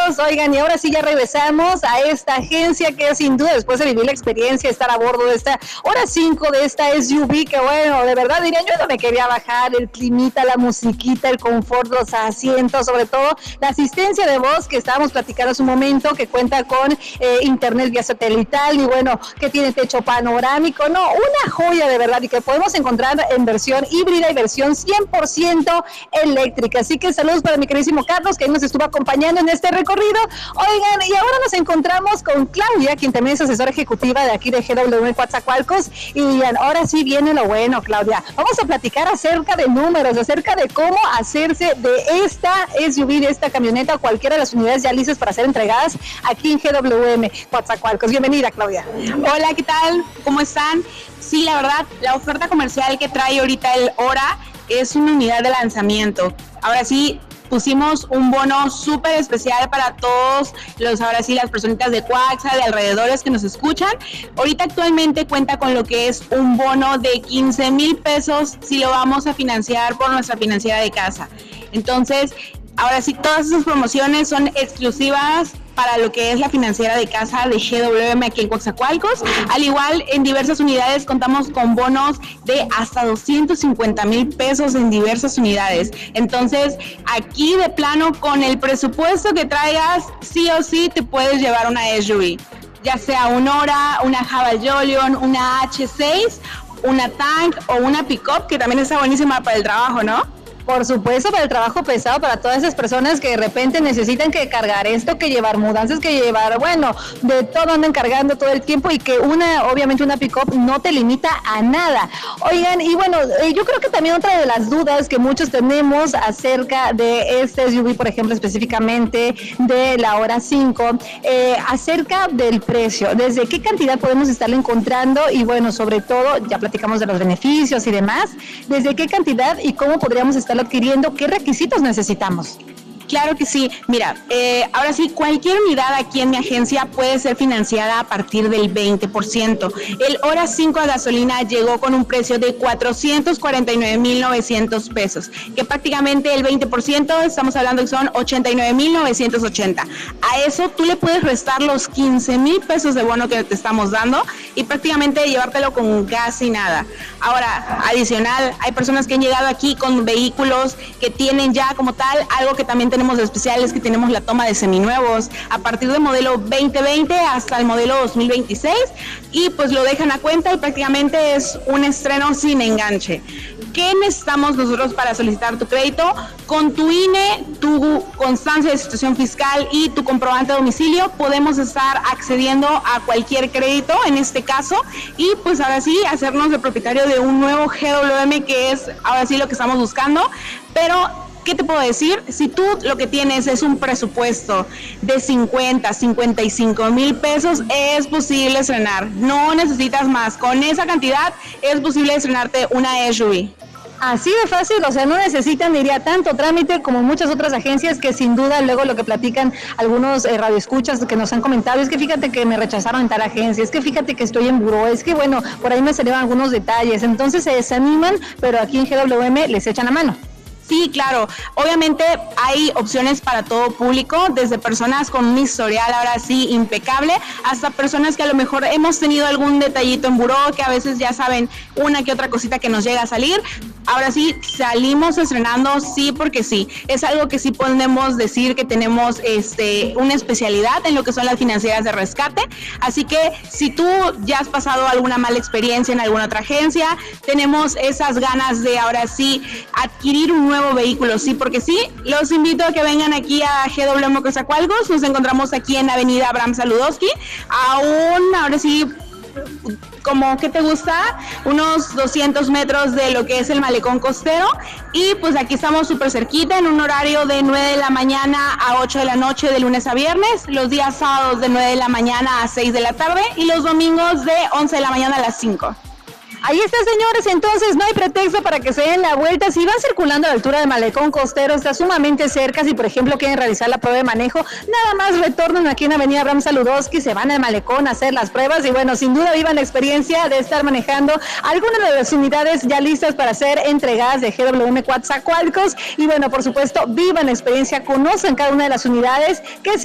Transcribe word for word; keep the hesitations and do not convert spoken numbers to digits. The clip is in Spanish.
Coatzacoalcos. Oigan, y ahora sí ya regresamos a esta agencia que sin duda después de vivir la experiencia, estar a bordo de esta hora cinco de esta S U V, que bueno, de verdad diría yo no me quería bajar, el climita, la musiquita, el confort, los asientos, sobre todo la asistencia de voz que estábamos platicando hace un momento, que cuenta con eh, internet vía satelital y bueno, que tiene techo panorámico, no, una joya de verdad y que podemos encontrar en versión híbrida y versión cien por ciento eléctrica. Así que saludos para mi queridísimo Carlos, que nos estuvo acompañando en este recorrido. Oigan, y ahora nos encontramos con Claudia, quien también es asesora ejecutiva de aquí de G W M Coatzacoalcos. Y ahora sí viene lo bueno, Claudia. Vamos a platicar acerca de números, acerca de cómo hacerse de esta S U V, de esta camioneta o cualquiera de las unidades ya listas para ser entregadas aquí en G W M Coatzacoalcos. Bienvenida, Claudia. Hola, ¿qué tal? ¿Cómo están? Sí, la verdad, la oferta comercial que trae ahorita el Hora es una unidad de lanzamiento. Ahora sí, pusimos un bono súper especial para todos los, ahora sí, las personitas de Coaxa, de alrededores que nos escuchan. Ahorita actualmente cuenta con lo que es un bono de quince mil pesos si lo vamos a financiar por nuestra financiera de casa. Entonces, ahora sí, todas esas promociones son exclusivas para lo que es la financiera de casa de G W M aquí en Coatzacoalcos. Al igual, en diversas unidades contamos con bonos de hasta doscientos cincuenta mil pesos en diversas unidades. Entonces, aquí de plano, con el presupuesto que traigas, sí o sí te puedes llevar una S U V. Ya sea un Hora, una Haval Jolion, una H seis, una Tank o una Pickup, que también está buenísima para el trabajo, ¿no? Por supuesto, para el trabajo pesado, para todas esas personas que de repente necesitan que cargar esto, que llevar mudanzas, que llevar, bueno, de todo andan cargando todo el tiempo y que una, obviamente una pick-up no te limita a nada. Oigan, y bueno, yo creo que también otra de las dudas que muchos tenemos acerca de este S U V, por ejemplo, específicamente de la Hora cinco, eh, acerca del precio, desde qué cantidad podemos estarle encontrando y bueno, sobre todo, ya platicamos de los beneficios y demás, desde qué cantidad y cómo podríamos estar adquiriendo, qué requisitos necesitamos. Claro que sí. Mira, eh, ahora sí, cualquier unidad aquí en mi agencia puede ser financiada a partir del veinte por ciento. El Hora cinco a gasolina llegó con un precio de cuatrocientos cuarenta y nueve mil novecientos pesos, que prácticamente el veinte por ciento, estamos hablando que son ochenta y nueve mil novecientos ochenta. A eso tú le puedes restar los quince mil pesos de bono que te estamos dando y prácticamente llevártelo con casi nada. Ahora, adicional, hay personas que han llegado aquí con vehículos que tienen ya como tal algo que también tenemos de especiales, que tenemos la toma de seminuevos a partir del modelo veinte veinte hasta el modelo dos mil veintiséis y pues lo dejan a cuenta y prácticamente es un estreno sin enganche. ¿Qué necesitamos nosotros para solicitar tu crédito? Con tu I N E, tu constancia de situación fiscal y tu comprobante de domicilio podemos estar accediendo a cualquier crédito en este caso y pues ahora sí hacernos el propietario de un nuevo G W M, que es ahora sí lo que estamos buscando. Pero ¿qué te puedo decir? Si tú lo que tienes es un presupuesto de cincuenta, cincuenta y cinco mil pesos, es posible estrenar. No necesitas más. Con esa cantidad es posible estrenarte una S U V. Así de fácil, o sea, no necesitan, diría, tanto trámite como muchas otras agencias que sin duda luego lo que platican algunos eh, radioescuchas que nos han comentado es que fíjate que me rechazaron en tal agencia, es que fíjate que estoy en buró, es que bueno, por ahí me salieron algunos detalles, entonces se desaniman, pero aquí en G W M les echan la mano. Sí, claro. Obviamente hay opciones para todo público, desde personas con un historial ahora sí impecable, hasta personas que a lo mejor hemos tenido algún detallito en buró, que a veces ya saben una que otra cosita que nos llega a salir. Ahora sí, salimos estrenando, sí, porque sí. Es algo que sí podemos decir que tenemos este una especialidad en lo que son las financieras de rescate. Así que si tú ya has pasado alguna mala experiencia en alguna otra agencia, tenemos esas ganas de ahora sí adquirir un nuevo nuevo vehículo, sí, porque sí, los invito a que vengan aquí a G W M Coatzacoalcos. Nos encontramos aquí en Avenida Abraham Saludowski, aún, ahora sí, como, ¿qué te gusta? Unos doscientos metros de lo que es el malecón costero, y pues aquí estamos súper cerquita, en un horario de nueve de la mañana a ocho de la noche de lunes a viernes, los días sábados de nueve de la mañana a seis de la tarde y los domingos de once de la mañana a las cinco. Ahí está, señores, entonces no hay pretexto para que se den la vuelta. Si van circulando a la altura del malecón costero, está sumamente cerca. Si, por ejemplo, quieren realizar la prueba de manejo, nada más retornan aquí en Avenida Abraham Saludowski, se van al malecón a hacer las pruebas y, bueno, sin duda vivan la experiencia de estar manejando algunas de las unidades ya listas para ser entregadas de G W M Coatzacoalcos. Y, bueno, por supuesto, vivan la experiencia, conozcan cada una de las unidades que